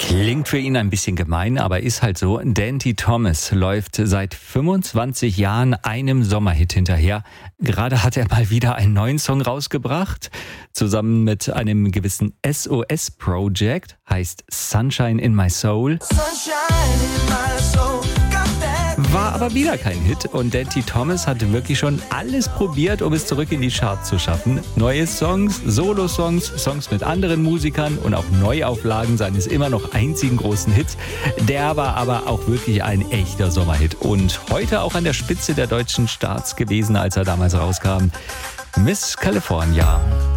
Klingt für ihn ein bisschen gemein, aber ist halt so. Dandy Thomas läuft seit 25 Jahren einem Sommerhit hinterher. Gerade hat er mal wieder einen neuen Song rausgebracht. Zusammen mit einem gewissen SOS Project, heißt Sunshine in My Soul. War aber wieder kein Hit und Dandy Thomas hat wirklich schon alles probiert, um es zurück in die Charts zu schaffen. Neue Songs, Solo-Songs, Songs mit anderen Musikern und auch Neuauflagen seines immer noch einzigen großen Hits. Der war aber auch wirklich ein echter Sommerhit und heute auch an der Spitze der deutschen Charts gewesen, als er damals rauskam. Miss California.